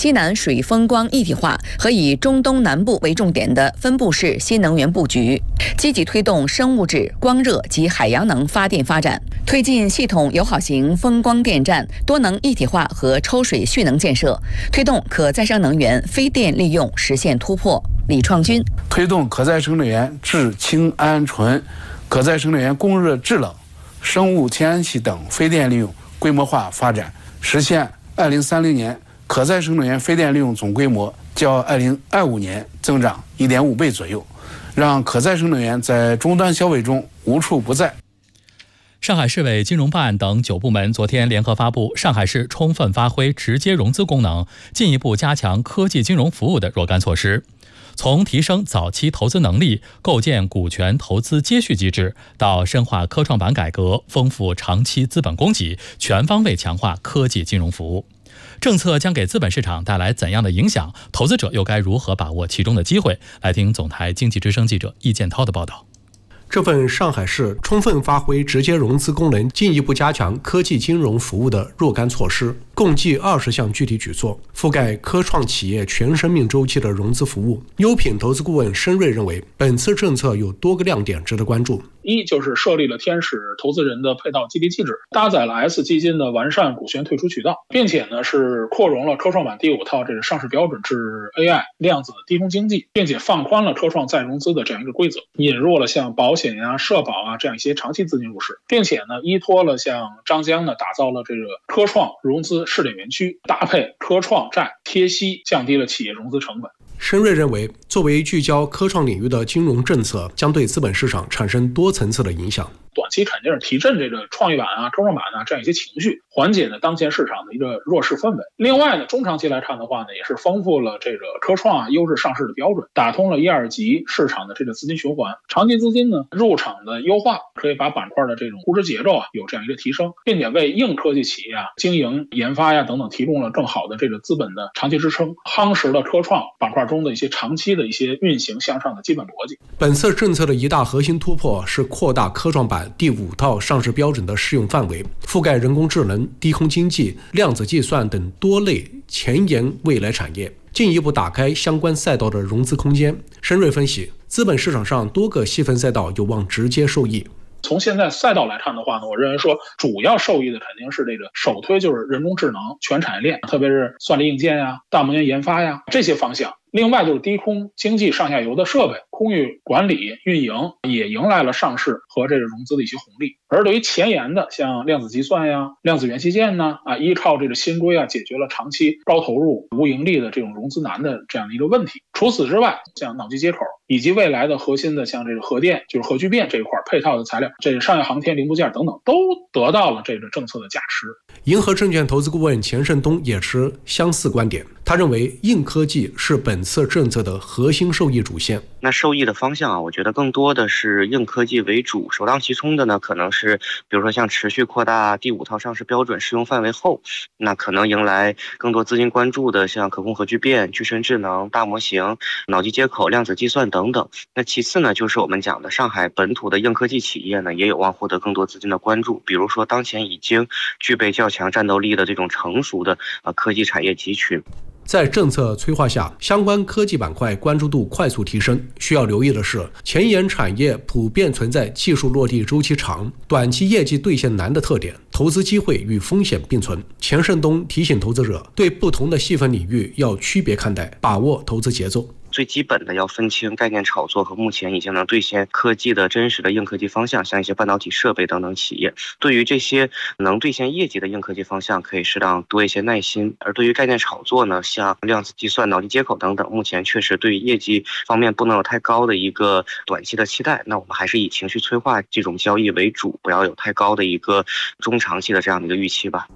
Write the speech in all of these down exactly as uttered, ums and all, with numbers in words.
西南水风光一体化和以中东南部为重点的分布式新能源布局，积极推动生物质、光热及海洋能发电发展，推进系统友好型风光电站多能一体化和抽水蓄能建设，推动可再生能源非电利用实现突破。李创军推动可再生能源制氢氨醇、可再生能源供热制冷、生物天然气等非电利用规模化发展，实现二零三零年可再生能源非电利用总规模较二零二五年增长 一点五倍左右，让可再生能源在终端消费中无处不在。 上海市委金融办等九部门昨天联合发布《上海市充分发挥直接融资功能，进一步加强科技金融服务的若干措施》，从提升早期投资能力、构建股权投资接续机制，到深化科创板改革、丰富长期资本供给，全方位强化科技金融服务。政策将给资本市场带来怎样的影响？投资者又该如何把握其中的机会？来听总台经济之声记者易建涛的报道。 这份上海市充分发挥直接融资功能，进一步加强科技金融服务的若干措施，共计二十项具体举措，覆盖科创企业全生命周期的融资服务。优品投资顾问申瑞认为，本次政策有多个亮点值得关注。 一就是设立了天使投资人的配套激励机制，搭载了 S 基金的完善股权退出渠道，并且呢是扩容了科创板第五套这个上市标准至 A I 量子低空经济，并且放宽了科创再融资的这样一个规则，引入了像保险啊、社保啊这样一些长期资金入市，并且呢依托了像张江呢打造了这个科创融资试点园区，搭配科创债贴息，降低了企业融资成本。 申瑞认为，作为聚焦科创领域的金融政策，将对资本市场产生多层次的影响。 短期肯定是提振这个创业板啊、科创板啊这样一些情绪，缓解呢当前市场的一个弱势氛围。另外呢，中长期来看的话呢，也是丰富了这个科创啊优质上市的标准，打通了一二级市场的这个资金循环。长期资金呢入场的优化，可以把板块的这种估值节奏啊有这样一个提升，并且为硬科技企业啊经营、研发呀等等提供了更好的这个资本的长期支撑，夯实了科创板块中的一些长期的一些运行向上的基本逻辑。 本次政策的一大核心突破是扩大科创板第五套上市标准的适用范围，覆盖人工智能、低空经济、量子计算等多类前沿未来产业，进一步打开相关赛道的融资空间。申瑞分析，资本市场上多个细分赛道有望直接受益。 从现在赛道来看的话呢，我认为说主要受益的肯定是这个首推就是人工智能全产业链，特别是算力硬件呀、大模型研发呀这些方向。另外就是低空经济上下游的设备、空域管理、运营也迎来了上市和这个融资的一些红利。而对于前沿的像量子计算呀、量子元器件呢，啊，依靠这个新规啊，解决了长期高投入、无盈利的这种融资难的这样的一个问题。除此之外，像脑机接口以及未来的核心的像这个核电，就是核聚变这一块配套的材料，这个商业航天零部件等等，都得到了这个政策的加持。 银河证券投资顾问钱胜东也持相似观点，他认为硬科技是本次政策的核心受益主线。 那受益的方向啊，我觉得更多的是硬科技为主，首当其冲的呢，可能是比如说像持续扩大第五套上市标准适用范围后，那可能迎来更多资金关注的像可控核聚变、具身智能、大模型、脑机接口、量子计算等等。那其次呢，就是我们讲的上海本土的硬科技企业呢，也有望获得更多资金的关注，比如说当前已经具备较强战斗力的这种成熟的呃科技产业集群。 在政策催化下，相关科技板块关注度快速提升。需要留意的是，前沿产业普遍存在技术落地周期长、短期业绩兑现难的特点，投资机会与风险并存。钱胜东提醒投资者，对不同的细分领域要区别看待，把握投资节奏。 最基本的要分清概念炒作和目前已经能兑现科技的真实的硬科技方向，像一些半导体设备等等企业。对于这些能兑现业绩的硬科技方向，可以适当多一些耐心。而对于概念炒作呢，像量子计算、脑机接口等等，目前确实对于业绩方面不能有太高的一个短期的期待。那我们还是以情绪催化这种交易为主，不要有太高的一个中长期的这样的一个预期吧。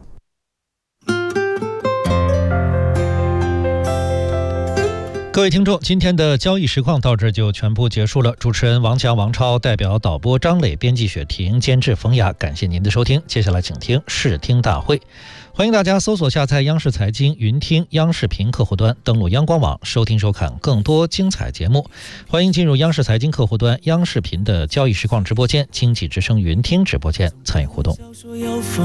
各位听众，今天的交易实况到这就全部结束了。主持人王强、王超，代表导播张磊，编辑雪婷，监制冯雅，感谢您的收听。接下来请听视听大会，欢迎大家搜索下载央视财经云听央视频客户端，登录央光网收听收看更多精彩节目。欢迎进入央视财经客户端央视频的交易实况直播间、经济之声云听直播间参与互动。